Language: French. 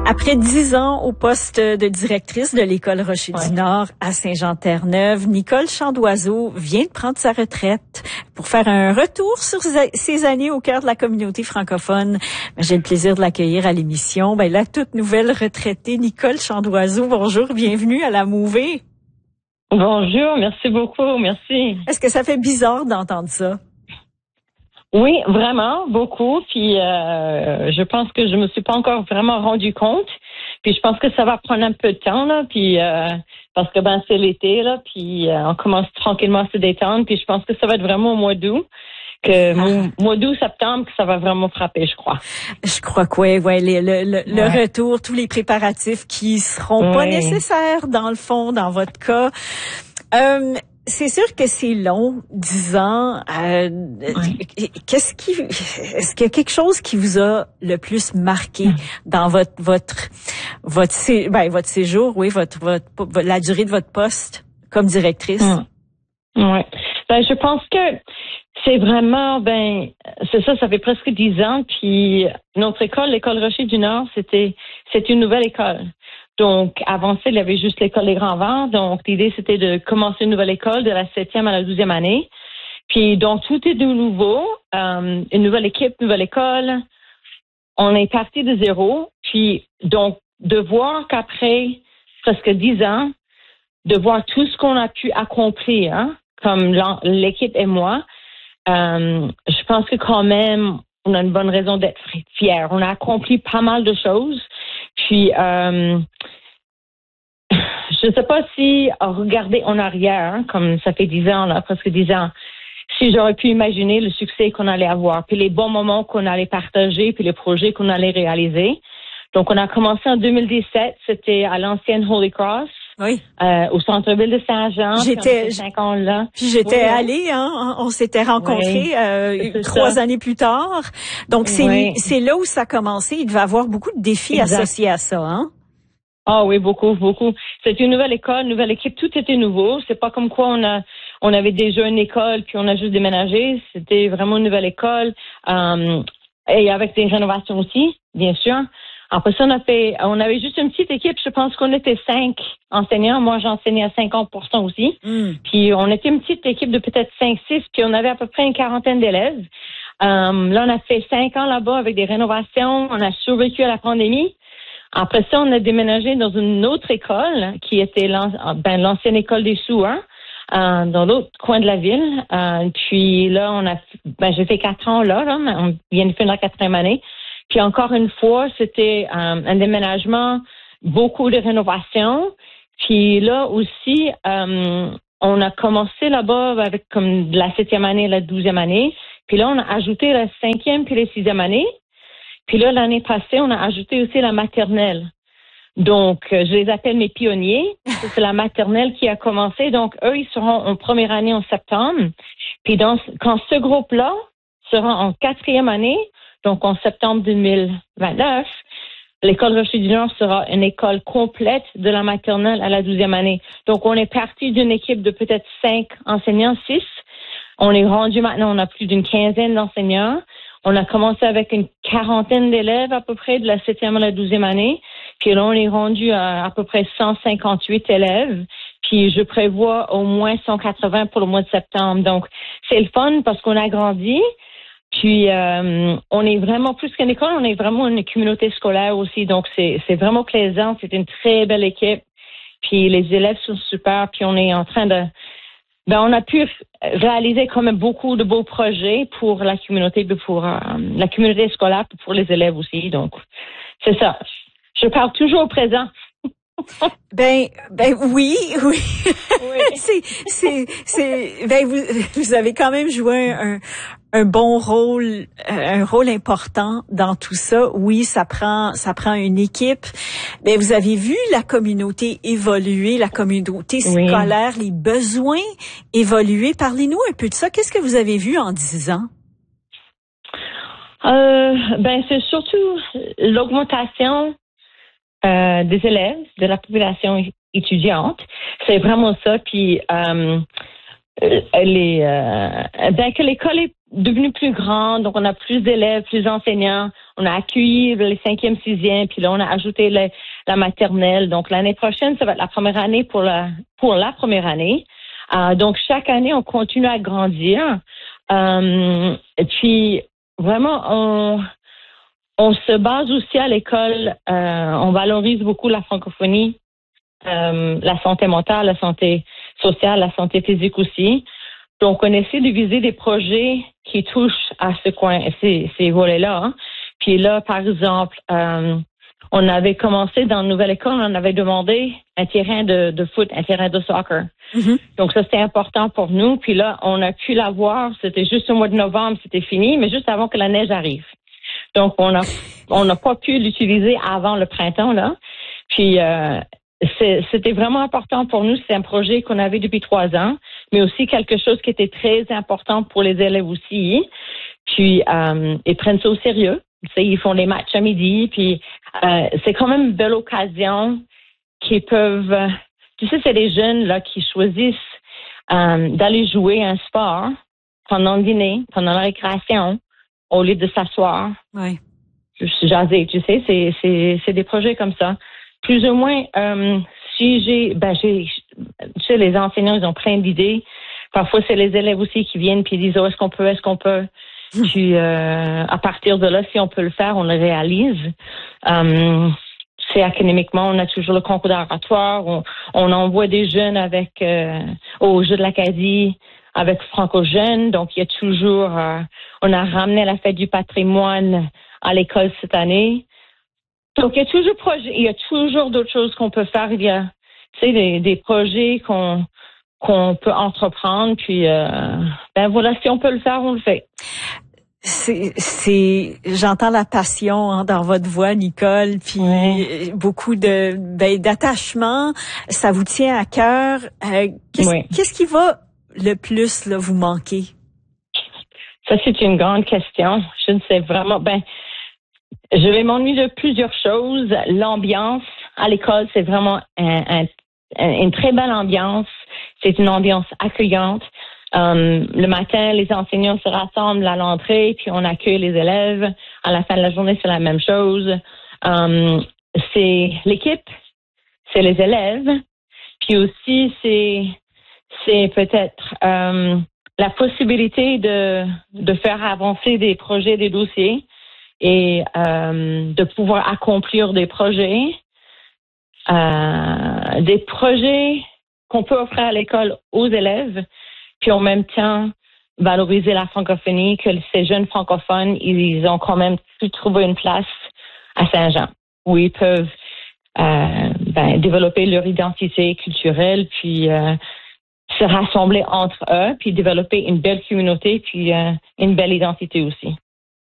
Après 10 ans au poste de directrice de l'École Rocher du Nord à Saint-Jean-Terre-Neuve, Nicole Chandoiseau vient de prendre sa retraite pour faire un retour sur ses années au cœur de la communauté francophone. J'ai le plaisir de l'accueillir à l'émission. La toute nouvelle retraitée Nicole Chandoiseau. Bonjour, bienvenue à la Mouvée. Bonjour, merci beaucoup, merci. Est-ce que ça fait bizarre d'entendre ça? Oui, vraiment, beaucoup. Puis je pense que je me suis pas encore vraiment rendu compte. Puis je pense que ça va prendre un peu de temps là. Puis parce que c'est l'été là. Puis on commence tranquillement à se détendre. Puis je pense que ça va être vraiment au mois d'août. Mois d'août, septembre, que ça va vraiment frapper, je crois. Je crois que oui. Le retour, tous les préparatifs qui seront pas nécessaires dans le fond, dans votre cas. C'est sûr que c'est long, 10 ans. Est-ce qu'il y a quelque chose qui vous a le plus marqué dans votre séjour, la durée de votre poste comme directrice? Oui. Je pense que c'est vraiment, c'est ça, ça fait presque 10 ans. Puis notre école, l'École Rocher du Nord, c'est une nouvelle école. Donc, avant ça, il y avait juste l'école des Grands-Vents. Donc, l'idée, c'était de commencer une nouvelle école de la 7e à la 12e année. Puis, donc, tout est de nouveau. Une nouvelle équipe, nouvelle école. On est parti de zéro. Puis, donc, de voir qu'après presque 10 ans, de voir tout ce qu'on a pu accomplir, comme l'équipe et moi, je pense que quand même, on a une bonne raison d'être fiers. On a accompli pas mal de choses. Puis, je ne sais pas si regarder en arrière, comme ça fait 10 ans, là, presque 10 ans, si j'aurais pu imaginer le succès qu'on allait avoir, puis les bons moments qu'on allait partager, puis les projets qu'on allait réaliser. Donc, on a commencé en 2017, c'était à l'ancienne Holy Cross. Oui. Au centre-ville de Saint-Jean. J'étais 5 ans là. Puis j'étais allée, on s'était rencontrés 3 années plus tard. Donc c'est là où ça a commencé. Il devait y avoir beaucoup de défis associés à ça, hein? Ah oui, beaucoup, beaucoup. C'est une nouvelle école, nouvelle équipe, tout était nouveau. C'est pas comme quoi on avait déjà une école puis on a juste déménagé. C'était vraiment une nouvelle école et avec des rénovations aussi, bien sûr. Après ça, on avait juste une petite équipe. Je pense qu'on était 5 enseignants. Moi, j'enseignais à 50% aussi. Puis, on était une petite équipe de peut-être 5-6. Puis, on avait à peu près une quarantaine d'élèves. Là, on a fait 5 ans là-bas avec des rénovations. On a survécu à la pandémie. Après ça, on a déménagé dans une autre école qui était l'ancienne école des Souhains, dans l'autre coin de la ville. Puis là, j'ai fait 4 ans là. On vient de finir la 4e année. Puis encore une fois, c'était un déménagement, beaucoup de rénovations. Puis là aussi, on a commencé là-bas avec comme la 7e année, la 12e année. Puis là, on a ajouté la 5e puis la 6e année. Puis là, l'année passée, on a ajouté aussi la maternelle. Donc, je les appelle mes pionniers. C'est la maternelle qui a commencé. Donc, eux, ils seront en première année en septembre. Puis quand ce groupe-là sera en 4e année, donc, en septembre 2029, l'École Rocher du Nord sera une école complète de la maternelle à la 12e année. Donc, on est parti d'une équipe de peut-être 5 enseignants, 6. On est rendu maintenant, on a plus d'une quinzaine d'enseignants. On a commencé avec une quarantaine d'élèves à peu près de la 7e à la 12e année. Puis là, on est rendu à peu près 158 élèves. Puis je prévois au moins 180 pour le mois de septembre. Donc, c'est le fun parce qu'on a grandi. Puis, on est vraiment plus qu'une école, on est vraiment une communauté scolaire aussi. Donc, c'est vraiment plaisant. C'est une très belle équipe. Puis, les élèves sont super. Puis, on est en train de... on a pu réaliser quand même beaucoup de beaux projets pour la communauté, pour la communauté scolaire, pour les élèves aussi. Donc, c'est ça. Je parle toujours au présent. Oui. Vous avez quand même joué un bon rôle, un rôle important dans tout ça. Oui, ça prend une équipe. Mais vous avez vu la communauté évoluer, la communauté scolaire, les besoins évoluer. Parlez-nous un peu de ça. Qu'est-ce que vous avez vu en 10 ans? C'est surtout l'augmentation des élèves, de la population étudiante. C'est vraiment ça. Puis que l'école devenu plus grand, donc on a plus d'élèves, plus d'enseignants. On a accueilli les 5e, 6e, puis là, on a ajouté la maternelle. Donc, l'année prochaine, ça va être la première année pour la première année. Donc, chaque année, on continue à grandir. Et puis, vraiment, on se base aussi à l'école, on valorise beaucoup la francophonie, la santé mentale, la santé sociale, la santé physique aussi. Donc, on essaie de viser des projets qui touchent à ces volets-là. Hein. Puis là, par exemple, on avait commencé dans une nouvelle école, on avait demandé un terrain de foot, un terrain de soccer. Mm-hmm. Donc ça, c'était important pour nous. Puis là, on a pu l'avoir. C'était juste au mois de novembre, c'était fini, mais juste avant que la neige arrive. Donc, on n'a pas pu l'utiliser avant le printemps, là. Puis, c'était vraiment important pour nous. C'est un projet qu'on avait depuis 3 ans, mais aussi quelque chose qui était très important pour les élèves aussi. Puis, ils prennent ça au sérieux. Tu sais, ils font les matchs à midi. Puis, c'est quand même une belle occasion qu'ils peuvent... tu sais, c'est des jeunes là qui choisissent d'aller jouer un sport pendant le dîner, pendant la récréation, au lieu de s'asseoir. Oui. Jaser, tu sais, c'est des projets comme ça. Plus ou moins, tu sais, les enseignants, ils ont plein d'idées. Parfois, c'est les élèves aussi qui viennent puis ils disent, est-ce qu'on peut? Puis, à partir de là, si on peut le faire, on le réalise. C'est académiquement, on a toujours le concours d'oratoire. On envoie des jeunes au Jeu de l'Acadie avec Franco Jeunes. Donc, il y a toujours, on a ramené la fête du patrimoine à l'école cette année. Donc, il y a toujours d'autres choses qu'on peut faire. Il y a, tu sais, des projets qu'on peut entreprendre. Puis, voilà, si on peut le faire, on le fait. J'entends la passion dans votre voix, Nicole, puis beaucoup d'attachement. Ça vous tient à cœur. Qu'est-ce qui va le plus vous manquer? Ça, c'est une grande question. Je ne sais vraiment. Je vais m'ennuyer de plusieurs choses. L'ambiance à l'école, c'est vraiment une très belle ambiance. C'est une ambiance accueillante. Le matin, les enseignants se rassemblent à l'entrée, puis on accueille les élèves. À la fin de la journée, c'est la même chose. C'est l'équipe, c'est les élèves, puis aussi c'est peut-être la possibilité de faire avancer des projets, des dossiers et de pouvoir accomplir des projets qu'on peut offrir à l'école aux élèves. Puis en même temps, valoriser la francophonie, que ces jeunes francophones, ils ont quand même pu trouver une place à Saint-Jean, où ils peuvent développer leur identité culturelle, puis se rassembler entre eux, puis développer une belle communauté, puis une belle identité aussi.